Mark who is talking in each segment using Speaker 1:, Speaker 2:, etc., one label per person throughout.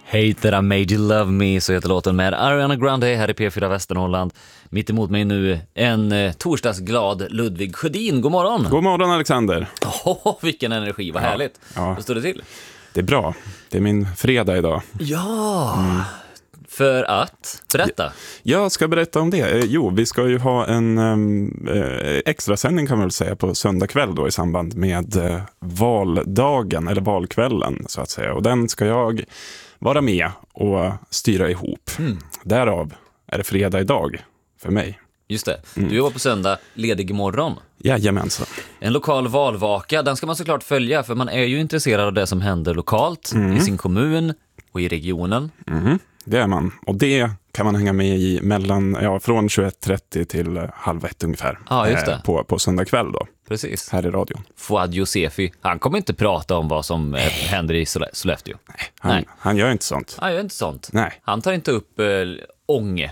Speaker 1: Hate that I made you love me, så heter låten med Ariana Grande här i P4 Västernorrland. Mitt emot mig nu en torsdagsglad Ludvig Sjödin. God morgon!
Speaker 2: God morgon, Alexander.
Speaker 1: Vilken energi, vad härligt.
Speaker 2: Ja.
Speaker 1: Hur står det till?
Speaker 2: Det är bra. Det är min fredag idag.
Speaker 1: Ja, för att... Berätta.
Speaker 2: Jag ska berätta om det. Jo, vi ska ju ha en extra sändning kan man väl säga på söndag kväll då i samband med valdagen eller valkvällen så att säga. Och den ska jag vara med och styra ihop. Därav är det fredag idag för mig.
Speaker 1: Just det. Du jobbar på söndag, ledig imorgon.
Speaker 2: Jajamensan.
Speaker 1: En lokal valvaka, den ska man såklart följa för man är ju intresserad av det som händer lokalt i sin kommun och i regionen.
Speaker 2: Det är man. Och det kan man hänga med i från 21:30 till 12:30 ungefär.
Speaker 1: Ja, just det.
Speaker 2: På söndag kväll då.
Speaker 1: Precis.
Speaker 2: Här i radion.
Speaker 1: Fouad Josefi, han kommer inte prata om vad som händer i Sollefteå.
Speaker 2: Han gör inte sånt.
Speaker 1: Han gör inte sånt.
Speaker 2: Nej.
Speaker 1: Han tar inte upp Ånge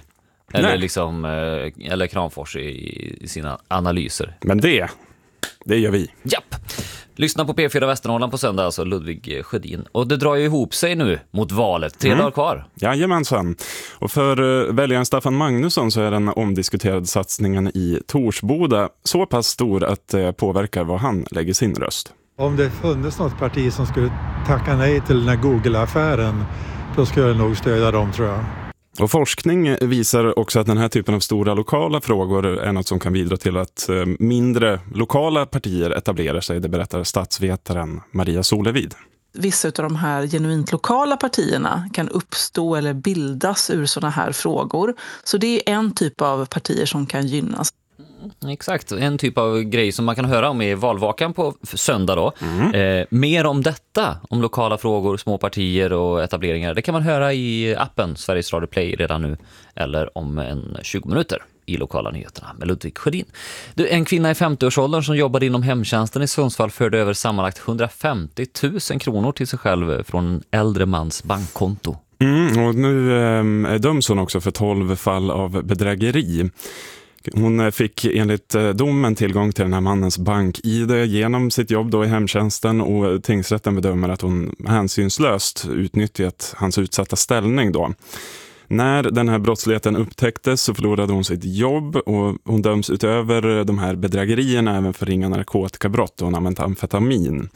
Speaker 1: eller eller Kramfors i sina analyser.
Speaker 2: Men det gör vi.
Speaker 1: Japp! Lyssna på P4 Västernorrland på söndag, alltså Ludvig Sjödin. Och det drar ju ihop sig nu mot valet. 3 dagar kvar.
Speaker 2: Jajamensan. Och för väljaren Staffan Magnusson så är den omdiskuterade satsningen i Torsboda så pass stor att det påverkar vad han lägger sin röst.
Speaker 3: Om det funnits något parti som skulle tacka nej till den här Google-affären, då skulle jag nog stödja dem, tror jag.
Speaker 2: Och forskning visar också att den här typen av stora lokala frågor är något som kan bidra till att mindre lokala partier etablerar sig, det berättar statsvetaren Maria Solevid.
Speaker 4: Vissa av de här genuint lokala partierna kan uppstå eller bildas ur sådana här frågor. Så det är en typ av partier som kan gynnas.
Speaker 1: Exakt, en typ av grej som man kan höra om i valvakan på söndag då. Mer om detta, om lokala frågor, små partier och etableringar, det kan man höra i appen Sveriges Radio Play redan nu eller om 20 minuter i lokala nyheterna med Ludvig Sjödin. En kvinna i 50-årsåldern som jobbade inom hemtjänsten i Sundsvall förde över sammanlagt 150 000 kronor till sig själv från en äldre mans bankkonto.
Speaker 2: Och nu döms hon också för 12 fall av bedrägeri. Hon fick enligt domen tillgång till den här mannens bank-ID genom sitt jobb då i hemtjänsten och tingsrätten bedömer att hon hänsynslöst utnyttjat hans utsatta ställning då. När den här brottsligheten upptäcktes så förlorade hon sitt jobb och hon döms utöver de här bedrägerierna även för ringa narkotikabrott och hon använt amfetamin.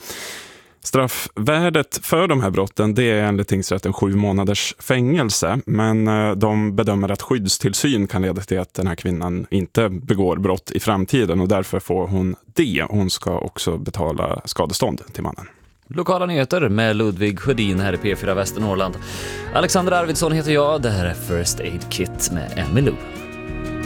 Speaker 2: Straffvärdet för de här brotten det är enligt tingsrätten 7 månaders fängelse, men de bedömer att skyddstillsyn kan leda till att den här kvinnan inte begår brott i framtiden och därför får hon det. Hon ska också betala skadestånd till mannen.
Speaker 1: Lokala nyheter med Ludvig Sjödin här i P4 Västernorrland. Alexander Arvidsson heter jag, det här är First Aid Kit med Emmylou.